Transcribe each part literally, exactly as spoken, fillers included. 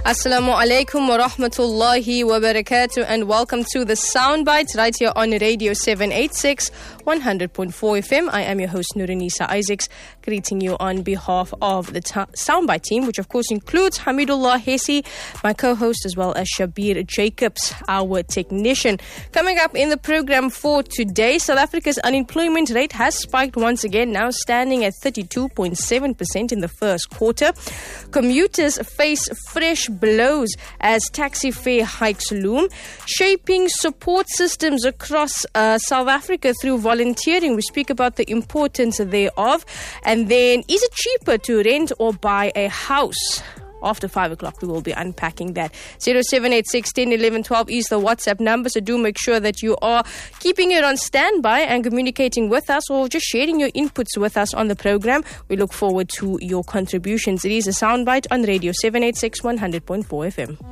Assalamu alaikum wa rahmatullahi wa barakatuh, and welcome to the Soundbite right here on Radio seven eighty-six, one hundred point four F M. I am your host Nuranisa Isaacs, greeting you on behalf of the ta- Soundbite team, which of course includes Hamidullah Hesi, my co-host, as well as Shabir Jacobs, our technician. Coming up in the program for today, South Africa's unemployment rate has spiked once again, now standing at thirty-two point seven percent in the first quarter. Commuters face fresh blows as taxi fare hikes loom, shaping support systems across uh, South Africa through volunteering. We speak about the importance thereof. And then, is it cheaper to rent or buy a house? After five o'clock, we will be unpacking that. zero seven eight six, one zero, one one, one two is the WhatsApp number, so do make sure that you are keeping it on standby and communicating with us, or just sharing your inputs with us on the program. We look forward to your contributions. It is a Soundbite on Radio seven eighty-six, one hundred point four F M.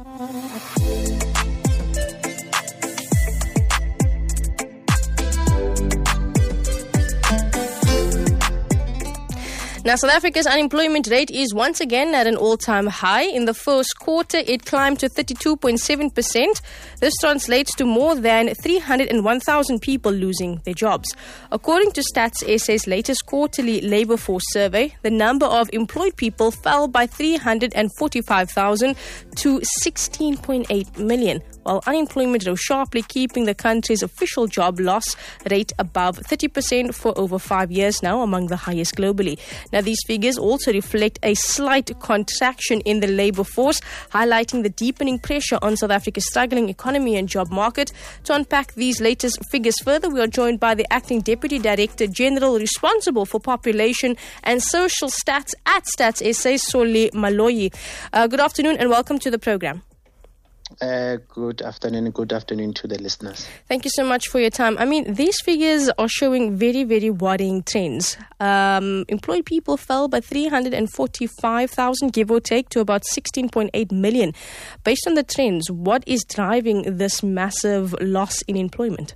Now, South Africa's unemployment rate is once again at an all-time high. In the first quarter, it climbed to thirty-two point seven percent. This translates to more than three hundred one thousand people losing their jobs. According to Stats S A's latest quarterly labour force survey, the number of employed people fell by three hundred forty-five thousand to sixteen point eight million, while unemployment rose sharply, keeping the country's official job loss rate above thirty percent for over five years now, among the highest globally. Now, these figures also reflect a slight contraction in the labour force, highlighting the deepening pressure on South Africa's struggling economy and job market. To unpack these latest figures further, we are joined by the Acting Deputy Director General responsible for population and social stats at Stats S A, Solly Maloyi. Uh, good afternoon and welcome to the program. Uh, good afternoon, good afternoon to the listeners. Thank you so much for your time. I mean, these figures are showing very, very worrying trends. Um, employed people fell by three hundred forty-five thousand, give or take, to about sixteen point eight million. Based on the trends, what is driving this massive loss in employment?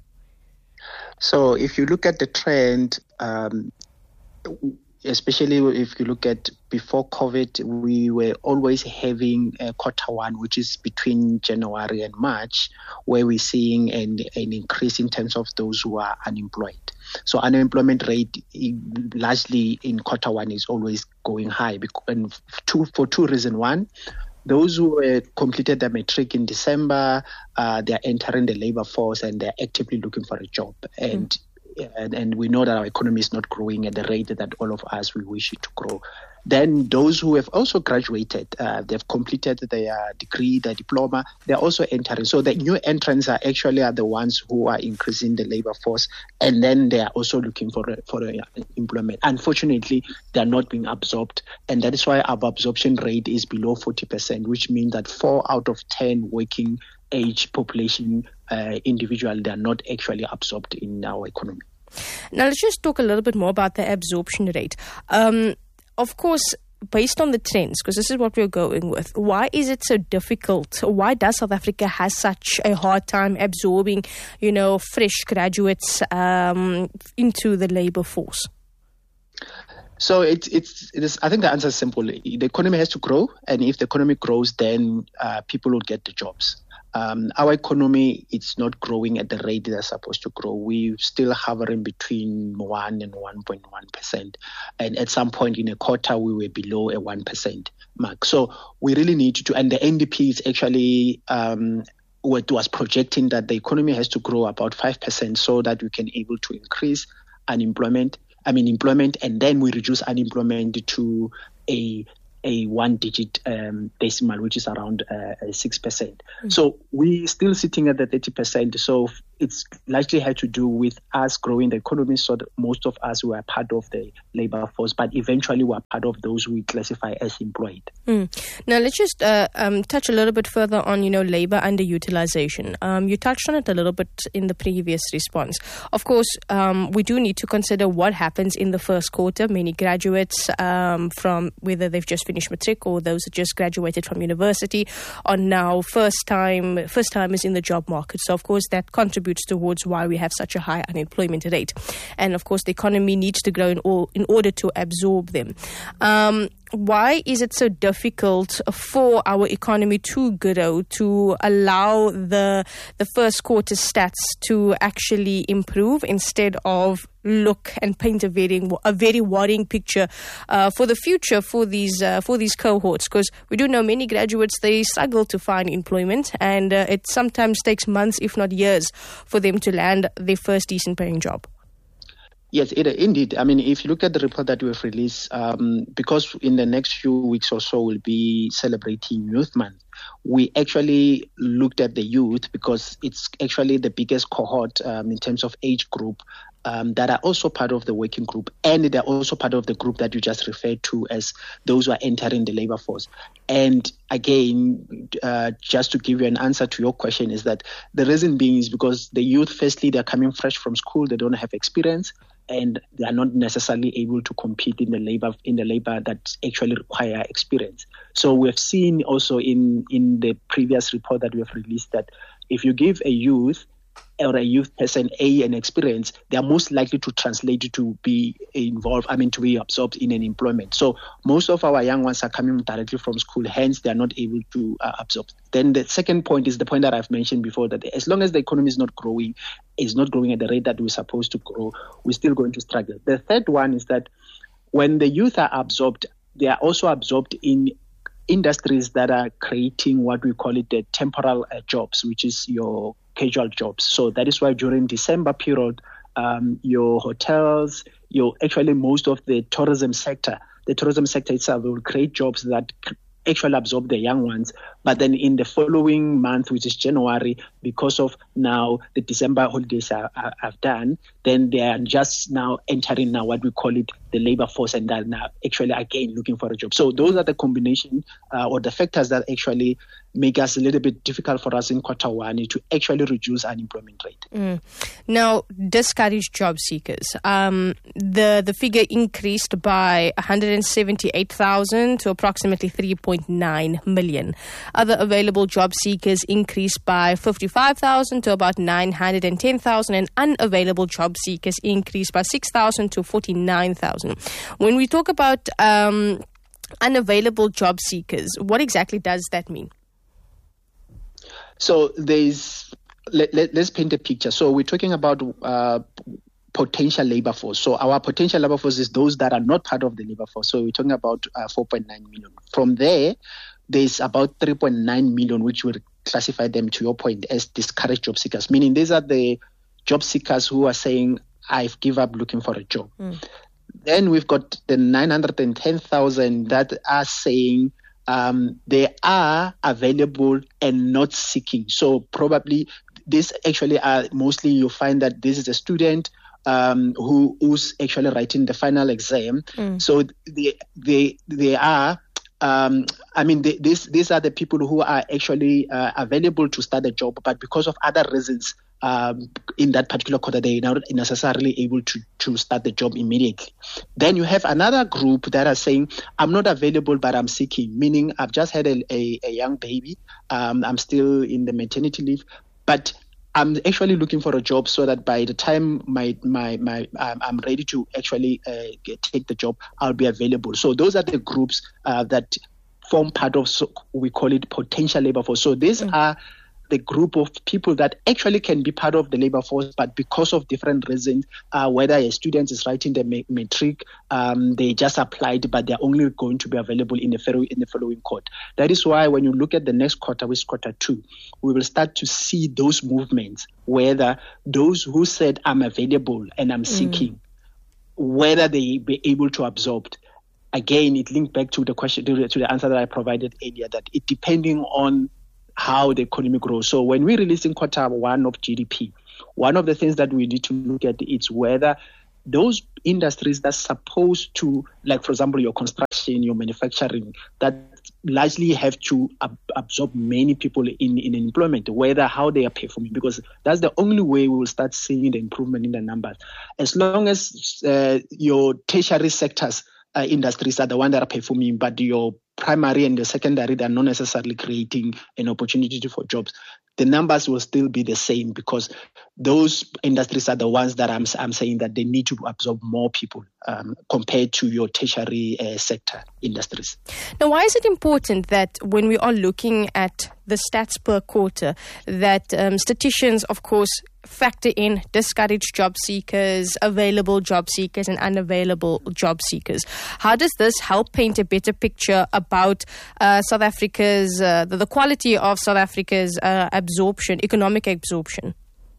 So if you look at the trend, um, especially if you look at before COVID, we were always having a quarter one, which is between January and March, where we're seeing an, an increase in terms of those who are unemployed. So unemployment rate largely in quarter one is always going high, and two, for two reasons. One, those who uh, completed their matric in December, uh, they're entering the labor force and they're actively looking for a job. And mm. And, and we know that our economy is not growing at the rate that all of us we wish it to grow. Then those who have also graduated, uh, they've completed their degree, their diploma, they're also entering. So the new entrants are actually are the ones who are increasing the labor force, and then they are also looking for for employment. Unfortunately, they are not being absorbed, and that is why our absorption rate is below forty percent, which means that four out of ten working age population uh, individual, they are not actually absorbed in our economy. Now, let's just talk a little bit more about the absorption rate. Um, of course, based on the trends, because this is what we're going with, why is it so difficult? Why does South Africa has such a hard time absorbing, you know, fresh graduates um, into the labour force? So it's it's it is. I think the answer is simple. The economy has to grow, and if the economy grows, then uh, people will get the jobs. Um, our economy, it's not growing at the rate they're supposed to grow. We're still hovering between one and one point one percent. And at some point in a quarter, we were below a one percent mark. So we really need to, and the N D P is actually, um, was projecting that the economy has to grow about five percent so that we can able to increase unemployment, I mean employment, and then we reduce unemployment to a a one-digit um, decimal, which is around uh, six percent. Mm-hmm. So we're still sitting at the thirty percent. So it's largely had to do with us growing the economy, so that most of us were part of the labor force, but eventually we're part of those we classify as employed. Mm. Now, let's just uh, um, touch a little bit further on, you know, labor underutilization. Um, you touched on it a little bit in the previous response. Of course, um, we do need to consider what happens in the first quarter. Many graduates um, from whether they've just finished matric or those that just graduated from university are now first time first timers in the job market. So, of course, that contributes towards why we have such a high unemployment rate. And, of course, the economy needs to grow in, all, in order to absorb them. Um, why is it so difficult for our economy to grow, to allow the the first quarter stats to actually improve instead of look and paint a very a very worrying picture uh, for the future for these uh, for these cohorts? Because we do know many graduates, they struggle to find employment, and uh, it sometimes takes months, if not years, for them to land their first decent paying job. Yes, it, indeed. I mean, if you look at the report that we've released, um, because in the next few weeks or so we'll be celebrating Youth Month, we actually looked at the youth because it's actually the biggest cohort um, in terms of age group um, that are also part of the working group, and they're also part of the group that you just referred to as those who are entering the labor force. And again, uh, just to give you an answer to your question, is that the reason being is because the youth, firstly, they're coming fresh from school, they don't have experience, and they are not necessarily able to compete in the labor in the labor that actually require experience. So we've seen also in, in the previous report that we have released that if you give a youth or a youth person A an experience, they are most likely to translate to be involved, I mean, to be absorbed in an employment. So most of our young ones are coming directly from school, hence they are not able to uh, absorb. Then the second point is the point that I've mentioned before, that as long as the economy is not growing, is not growing at the rate that we're supposed to grow, we're still going to struggle. The third one is that when the youth are absorbed, they are also absorbed in industries that are creating what we call it the temporal uh, jobs, which is your casual jobs. So that is why during December period, um, your hotels, your actually most of the tourism sector, the tourism sector itself will create jobs that actually absorb the young ones. But then in the following month, which is January, because of now the December holidays are, are, are done, then they are just now entering now what we call it the labor force, and they're now actually again looking for a job. So those are the combination uh, or the factors that actually make us a little bit difficult for us in quarter one to actually reduce unemployment rate. Mm. Now, discouraged job seekers. Um, the the figure increased by one hundred seventy-eight thousand to approximately three point nine million. Other available job seekers increased by fifty-five thousand to about nine hundred ten thousand, and unavailable job seekers increased by six thousand to forty-nine thousand. When we talk about um, unavailable job seekers, what exactly does that mean? So there's, let, let, let's paint a picture. So we're talking about uh, potential labor force. So our potential labor force is those that are not part of the labor force. So we're talking about uh, four point nine million. From there, there's about three point nine million, which will classify them, to your point, as discouraged job seekers, meaning these are the job seekers who are saying, I've given up looking for a job. Mm. Then we've got the nine hundred ten thousand that are saying, Um, they are available and not seeking. So probably this actually are mostly, you find that this is a student um, who who's actually writing the final exam. Mm. So they they they are. Um, I mean, they, this these are the people who are actually uh, available to start a job, but because of other reasons, um, in that particular quarter, they are not necessarily able to, to start the job immediately. Then you have another group that are saying, I'm not available, but I'm seeking, meaning I've just had a, a, a young baby. Um, I'm still in the maternity leave, but I'm actually looking for a job so that by the time my my my um, I'm ready to actually uh, get, take the job, I'll be available. So those are the groups uh, that form part of, so we call it potential labor force. So these mm. are the group of people that actually can be part of the labor force, but because of different reasons, uh, whether a student is writing the matric, um, they just applied, but they're only going to be available in the, in the following quarter. That is why when you look at the next quarter, which is quarter two, we will start to see those movements, whether those who said, I'm available and I'm seeking, mm. whether they be able to absorb. Again, it linked back to the question, to the answer that I provided earlier, that it depending on how the economy grows. So when we're releasing quarter one of G D P, one of the things that we need to look at is whether those industries that's supposed to, like for example, your construction, your manufacturing, that largely have to ab- absorb many people in, in employment, whether how they are performing, because that's the only way we will start seeing the improvement in the numbers. As long as uh, your tertiary sectors uh, industries are the ones that are performing, but your primary and the secondary, they're not necessarily creating an opportunity for jobs, the numbers will still be the same, because those industries are the ones that I'm, I'm saying that they need to absorb more people um, compared to your tertiary uh, sector industries. Now, why is it important that when we are looking at the stats per quarter, that um, statisticians, of course, factor in discouraged job seekers, available job seekers, and unavailable job seekers? How does this help paint a better picture about uh, South Africa's, uh, the, the quality of South Africa's uh, absorption, economic absorption?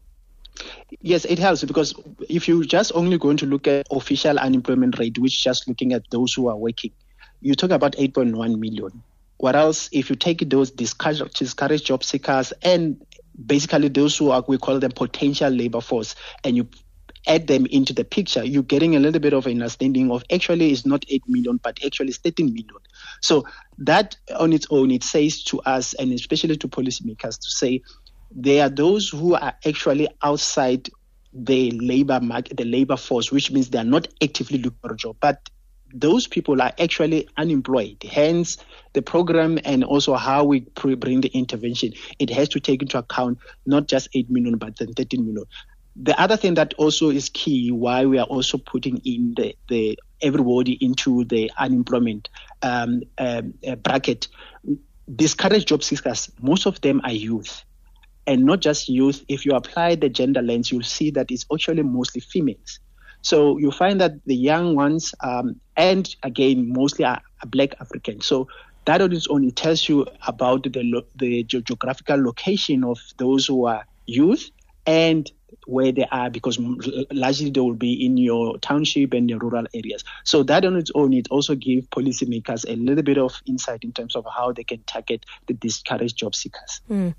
Yes, it helps, because if you just only going to look at official unemployment rate, which is just looking at those who are working, you talk about eight point one million. What else, if you take those discouraged, discouraged job seekers and basically those who are, we call them potential labor force, and you add them into the picture, you're getting a little bit of an understanding of actually it's not eight million, but actually it's thirteen million. So that on its own, it says to us, and especially to policymakers, to say there are those who are actually outside the labor market, the labor force, which means they are not actively looking for a job, but those people are actually unemployed. Hence, the program and also how we bring the intervention, it has to take into account not just eight million, but then thirteen million. The other thing that also is key, why we are also putting in the, the everybody into the unemployment um, um, uh, bracket, discouraged job seekers, most of them are youth. And not just youth. If you apply the gender lens, you'll see that it's actually mostly females. So you find that the young ones, um, and again, mostly are, are Black Africans. So that on its own, it tells you about the lo- the ge- geographical location of those who are youth and where they are, because largely they will be in your township and your rural areas. So that on its own, it also gives policymakers a little bit of insight in terms of how they can target the discouraged job seekers. Mm.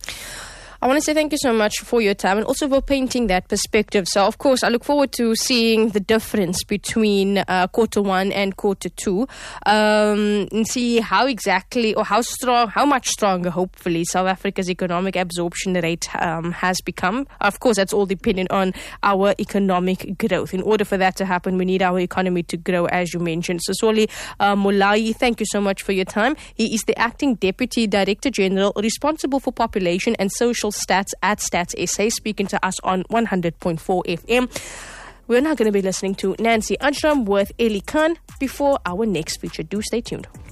I want to say thank you so much for your time and also for painting that perspective. So, of course, I look forward to seeing the difference between uh, quarter one and quarter two um, and see how exactly or how strong, how much stronger, hopefully, South Africa's economic absorption rate um, has become. Of course, that's all dependent on our economic growth. In order for that to happen, we need our economy to grow, as you mentioned. So, Swali uh, Molai, thank you so much for your time. He is the Acting Deputy Director General responsible for population and social stats at Stats S A, speaking to us on one hundred point four F M. We're now going to be listening to Nancy Ajram with Eli Khan before our next feature. Do stay tuned.